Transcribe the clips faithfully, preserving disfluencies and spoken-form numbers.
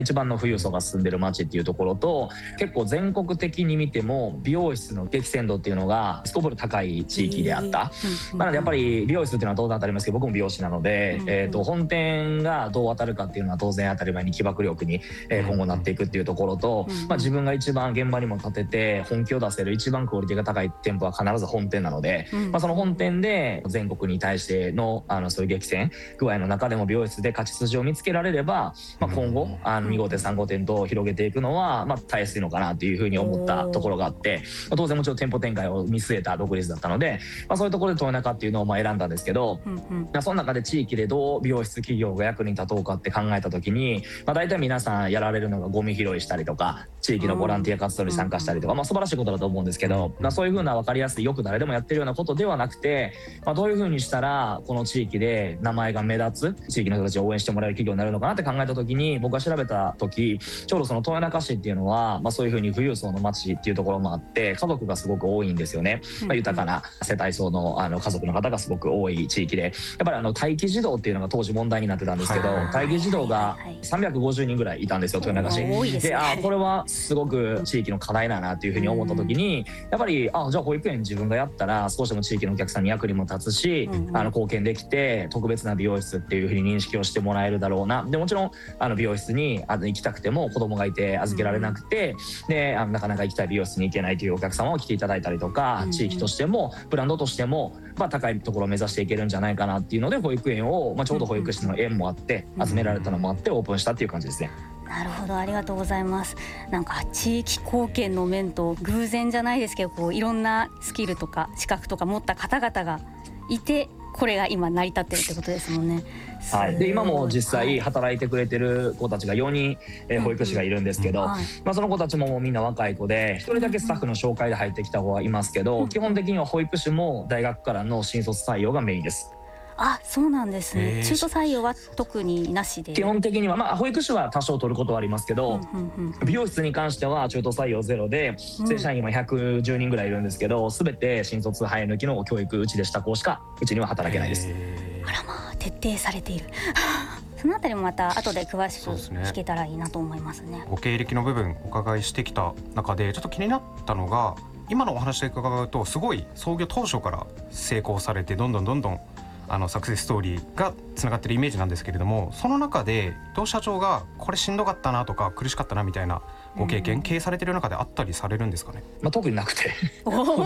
一番の富裕層が住んでる街っていうところと、結構全国的に見ても美容室の激戦度っていうのがすこぶる高い地域であった、えー、なのでやっぱり美容室っていうのは当然当たりますけど、僕も美容師なので、うんうん、えー、と本店がどう当たるかっていうのは当然当たり前に起爆力に今後なっていくっていうところと、うんうん、まあ、自分が一番現場にも立てて本気を出せる一番クオリティが高い店舗は必ず本店なので、うんうん、まあ、その本店で全国に対しての、あのそういう激戦具合の中でも美容室で勝ち筋を見つけられれば、まあ、今後あのに号店さん号店と広げていくのはまあたやすいのかなというふうに思ったところがあって、まあ、当然もちろん店舗展開を見据えた独立だったので、まあ、そういうところで豊中っていうのをまあ選んだんですけど、うんうん、まあ、その中で地域でどう美容室企業が役に立とうかって考えた時に、まあ、大体皆さんやられるのがゴミ拾いしたりとか地域のボランティア活動に参加したりとか、まあ、素晴らしいことだと思うんですけど、まあ、そういうふうな分かりやすいよく誰でもやってるようなことではなくて、まあ、どういうふうにしたらこの地域で名前が目立つ地域の人たちを応援してもらえる企業になるのかなって考えた時に、僕が調べた時ちょうどその豊中市っていうのは、まあ、そういうふうに富裕層の町っていうところもあって家族がすごく多いんですよね、まあ、豊かな世帯層 の, あの家族の方がすごく多い地域で、やっぱりあの待機児童っていうのが当時問題になってたんですけど、待機児童がさんびゃくごじゅうにんぐらいいたんですよ、豊中市で、ね、であこれはすごく地域の課題だなっていうふうに思った時に、やっぱりあじゃあ保育園自分がやったら少しでも地域のお客さんに役にも立つし、あの貢献できて特別な美容室っていうふうに認識をしてもらえるだろうな。でもちろんあの美容室に行きたくても子供がいて預けられなくて、であのなかなか行きたい美容室に行けないというお客様を来ていただいたりとか、地域としてもブランドとしても、まあ、高いところを目指していけるんじゃないかなっていうので保育園を、まあ、ちょうど保育士の縁もあって集められたのもあってオープンしたっていう感じですね。 なるほど、ありがとうございます。なんか地域貢献の面と偶然じゃないですけど、こういろんなスキルとか資格とか持った方々がいてこれが今成り立ってるってことですもんね。 はい、で今も実際働いてくれてる子たちがよにん、えー、保育士がいるんですけど、うんうん、まあ、その子たちももうみんな若い子でひとりだけスタッフの紹介で入ってきた子はいますけど、うんうん、基本的には保育士も大学からの新卒採用がメインです。 あ、そうなんですね。中途採用は特になしで。 基本的には、まあ、保育士は多少取ることはありますけど、うんうんうんうん、美容室に関しては中途採用ゼロで、うん、正社員はひゃくじゅうにんぐらいいるんですけど、全て新卒生え抜きの教育うちでした子しかうちには働けないです。 あらまあ、徹底されているそのあたりもまた後で詳しく聞けたらいいなと思いますね。 ご経歴の部分お伺いしてきた中でちょっと気になったのが、今のお話で伺うとすごい創業当初から成功されてどんどんどんどんあのサクセスストーリーがつながってるイメージなんですけれども、その中で伊藤社長がこれしんどかったなとか苦しかったなみたいなご経験、うん、経営されてる中であったりされるんですかね。 まあ、特になくてお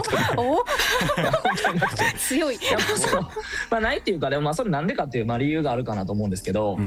強いまあ、ないっていうか、でもまあそれなんでかっていうまあ理由があるかなと思うんですけど、うんうん、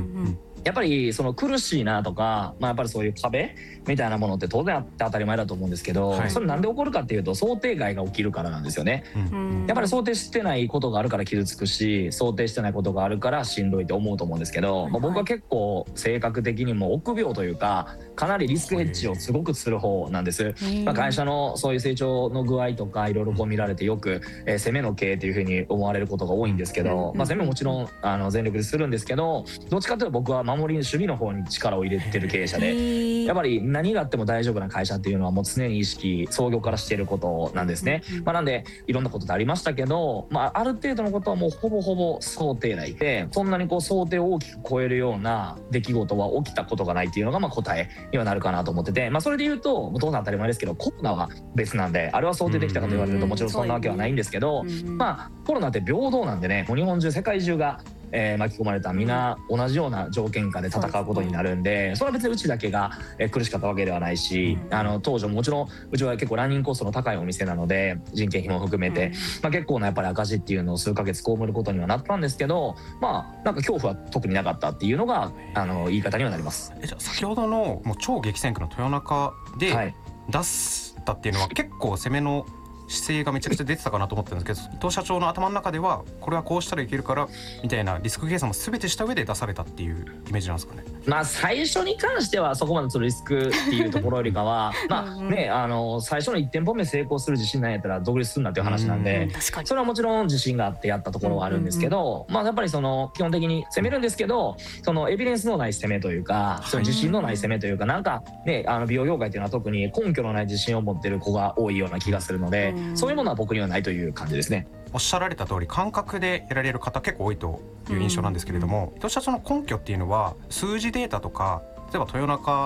やっぱりその苦しいなとか、まあ、やっぱりそういう壁みたいなものって当然あって当たり前だと思うんですけど、はい、それなんで起こるかっていうと想定外が起きるからなんですよね、うん、やっぱり想定してないことがあるから傷つくし、想定してないことがあるからしんどいって思うと思うんですけど、はい、まあ、僕は結構性格的にも臆病というかかなりリスクヘッジをすごくする方なんです、まあ、会社のそういう成長の具合とかいろいろこう見られてよく、えー、攻めの経営っていうふうに思われることが多いんですけど、まあ、攻めももちろんあの全力でするんですけど、どっちかというと僕は守り守備の方に力を入れてる経営者で、やっぱり何があっても大丈夫な会社っていうのはもう常に意識創業からしていることなんですね、まあ、なんでいろんなことってありましたけど、まあ、ある程度のことはもうほぼほぼ想定内で、そんなにこう想定を大きく超えるような出来事は起きたことがないっていうのがまあ答えにはなるかなと思ってて、まあ、それで言うと当然当たり前ですけどコロナは別なんで、あれは想定できたかと言われるともちろんそんなわけはないんですけど、まあコロナって平等なんでね、もう日本中世界中がえー、巻き込まれたみんな同じような条件下で戦うことになるんで、それは別にうちだけが、えー、苦しかったわけではないし、あの当時ももちろんうちは結構ランニングコストの高いお店なので人件費も含めて、まあ、結構なやっぱり赤字っていうのを数ヶ月被ることにはなったんですけど、まあなんか恐怖は特になかったっていうのがあの言い方にはなります。 えじゃあ先ほどのもう超激戦区の豊中で出したっていうのは、はい、結構攻めの姿勢がめちゃくちゃ出てたかなと思ったんですけど、伊藤社長の頭の中ではこれはこうしたらいけるからみたいなリスク計算も全てした上で出されたっていうイメージなんですかね。 まあ最初に関してはそこまでそのリスクっていうところよりかはまあね、あの最初のいってんぽめ成功する自信ないんやったら独立するなっていう話なんで、それはもちろん自信があってやったところはあるんですけど、まあやっぱりその基本的に攻めるんですけど、そのエビデンスのない攻めというか、その自信のない攻めというか、なんかね、あの美容業界っていうのは特に根拠のない自信を持ってる子が多いような気がするので、そういうものは僕にはないという感じですね。 おっしゃられた通り感覚でやられる方結構多いという印象なんですけれども、伊藤社長の根拠っていうのは数字データとか、例えば豊中